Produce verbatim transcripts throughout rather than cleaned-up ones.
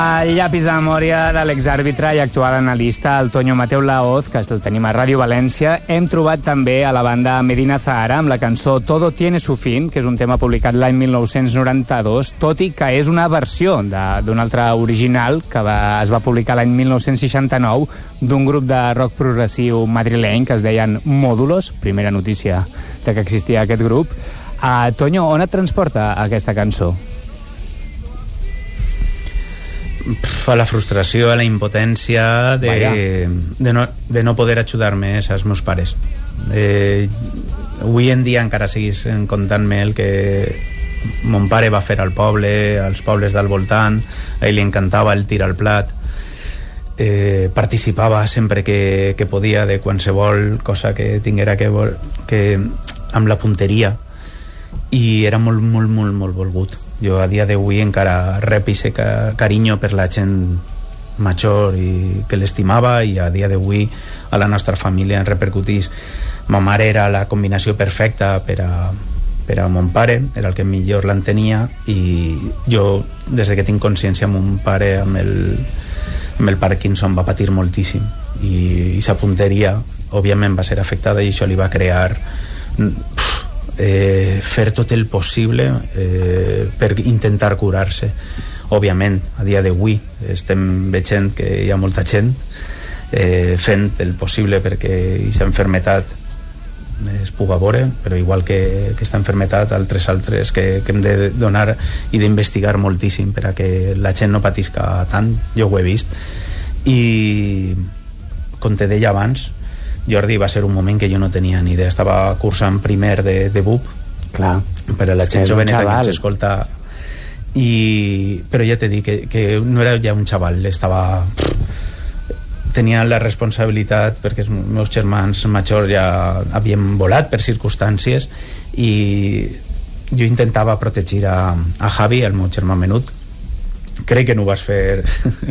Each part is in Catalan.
El llapis de memòria de l'exàrbitre i actual analista, el Toño Mateu Laoz, que el tenim a Ràdio València, hem trobat també a la banda Medina Zahara amb la cançó Todo tiene su fin, que és un tema publicat l'any mil nou-cents noranta-dos, tot i que és una versió d'un altre original que va, es va publicar l'any mil nou-cents seixanta-nou d'un grup de rock progressiu madrileny que es deien Módulos, primera notícia de que existia aquest grup. Uh, Toño, on et transporta aquesta cançó? A la frustració, a la impotència de, de, no, de no poder ajudar més als meus pares. Eh, avui en dia encara seguís contant-me el que mon pare va fer al poble, als pobles del voltant. A ell li encantava el tir al plat. Eh, participava sempre que, que podia de qualsevol cosa que tinguera que, que amb la punteria, i era molt, molt, molt, molt volgut. Jo a dia d'avui encara rep ese carinyo per la gent major i que l'estimava, i a dia d'avui a la nostra família en repercutís. Ma mare era la combinació perfecta per a, per a mon pare, era el que millor l'entenia, i jo des que tinc consciència, mon pare amb el, amb el Parkinson va patir moltíssim, i aquesta punteria òbviament va ser afectada, i això li va crear Eh, fer tot el possible eh, per intentar curar-se. Òbviament, a dia d'avui estem veient que hi ha molta gent eh, fent el possible perquè aquesta enfermetat es puga veure, però igual que aquesta enfermetat, altres altres que, que hem de donar i d'investigar moltíssim per a que la gent no patisca tant. Jo ho he vist, i com te deia abans, Jordi, va ser un moment que jo no tenia ni idea. Estava cursant primer de, de B U P. Clar. Per a la gent joveneta que ens escolta. I... Però ja t'he dit que, que no era ja un xaval, estava... Tenia la responsabilitat, perquè els meus germans majors ja havien volat per circumstàncies, i jo intentava protegir a, a Javi, el meu germà menut. Crec que no ho vas fer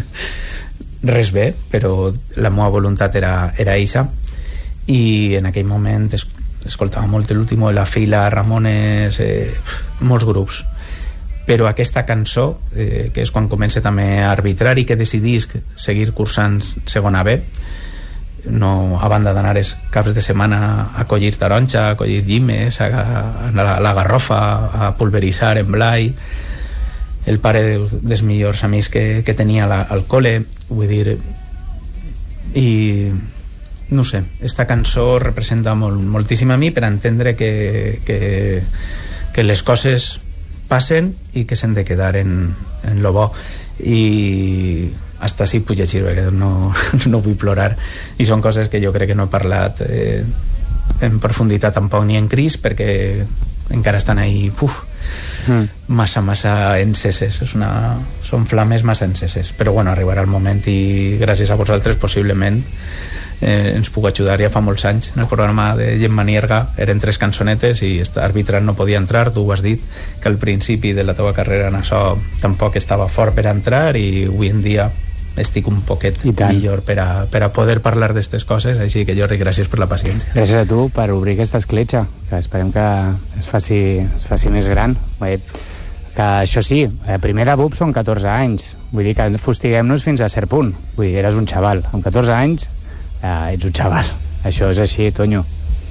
res bé, però la meva voluntat era, era eixa. I en aquell moment es, escoltava molt l'último de la fila, Ramones, eh, molts grups, però aquesta cançó, eh, que és quan comença també a arbitrar i que decidisc seguir cursant segona B, no, a banda d'anar els caps de setmana a collir taronja, a collir llimes, a, a, la, a la garrofa, a pulveritzar en Blai, el pare dels, dels millors amics que, que tenia la, al col·le, vull dir, i no sé, esta cançó representa molt, moltíssim a mi per entendre que, que, que les coses passen i que s'han de quedar en, en lo bo, i hasta sí puc llegir perquè no, no vull plorar, i són coses que jo crec que no he parlat eh, en profunditat tampoc ni en Cris, perquè encara estan ahí puf, mm. massa, massa enceses, és una, són flames massa enceses, però bueno, arribarà el moment, i gràcies a vosaltres possiblement Eh, ens puc ajudar. Ja fa molts anys en el programa de Gemma Nierga eren tres cançonetes i arbitrar no podia entrar. Tu ho has dit, que al principi de la teva carrera en això tampoc estava fort per entrar, i avui en dia estic un poquet millor per a, per a poder parlar d'aquestes coses. Així que Jordi, gràcies per la paciència. Gràcies a tu per obrir aquesta escletxa, que esperem que es faci, es faci més gran. Bé, que això sí, a primera B U P són catorze anys, vull dir que fustiguem-nos fins a cert punt. Vull dir, eres un xaval, amb catorze anys Uh, ets un xaval, això és així, Toño.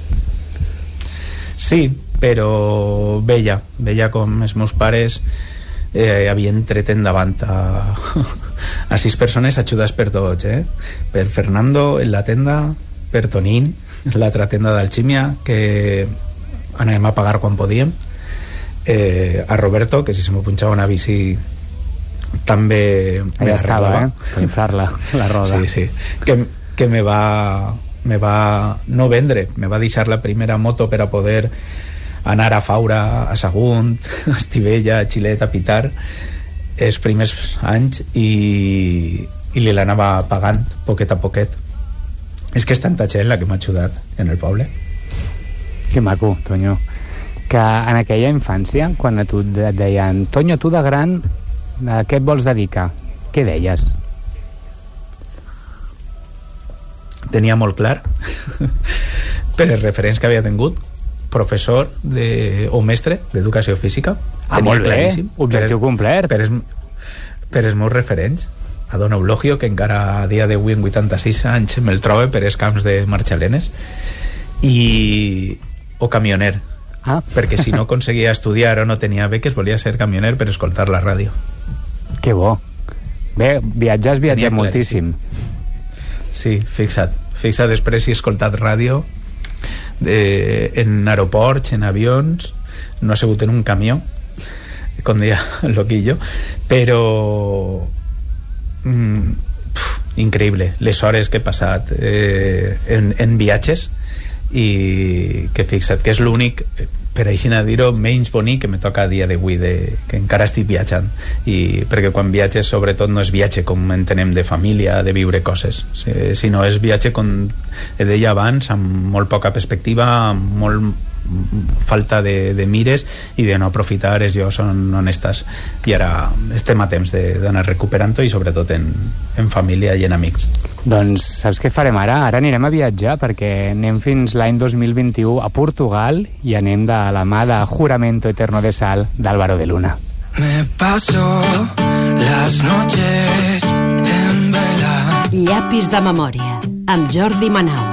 Sí, però veia, veia com els meus pares eh, havien tret endavant a, a sis persones ajudats per tots, eh? Per Fernando en la tenda, per Tonín, l'altra tenda d'Alxímia, que anàvem a pagar quan podíem, eh, a Roberto, que si se m'ho punxava una bici també me estava, eh? Per inflar-la, la roda. Sí, sí, que que me va, me va no vendre, me va deixar la primera moto per a poder anar a Faura, a Sagunt, a Estivella, a Xilet, a Pitar els primers anys, i, i li l'anava pagant poquet a poquet. És que és tanta gent la que m'ha ajudat en el poble. Que maco, Toño. Que en aquella infància, quan a tu et deien Toño, tu de gran, a què et vols dedicar? Què deies? Tenia molt clar per els referents que havia tingut, professor de, o mestre d'educació física. Ah, molt bé, objectiu per, complet. Per, per els meus referents, a Don Eulogio, que encara a dia d'avui en vuitanta-sis anys me'l trobe per els camps de Marxalenes, i o camioner, ah. perquè si no aconseguia estudiar o no tenia beques volia ser camioner per escoltar la ràdio. Que bo. Bé, viatjar has viatjat moltíssim. Sí, fixa't fixa't després si he escoltat ràdio de, en aeroports, en avions, no ha sigut en un camió com deia el loquillo, però mm, pf, increïble les hores que he passat eh, en, en viatges, i que fixa't que és l'únic, per així a dir-ho, menys bonic que me toca a dia d'avui, de, que encara estic viatjant, i perquè quan viatges sobretot no és viatge com entenem de família, de viure coses, sinó és viatge, com deia abans, amb molt poca perspectiva, amb molt falta de, de mires i de no aprofitar els llocs on estàs, i ara estem a temps d'anar recuperant-ho, i sobretot en, en família i en amics. Doncs saps què farem ara? Ara anirem a viatjar, perquè anem fins l'any dos mil vint-i-u a Portugal i anem de la mà de Juramento Eterno de Sal d'Álvaro de Luna. Me paso las noches en vela. Llapis de memòria amb Jordi Manau.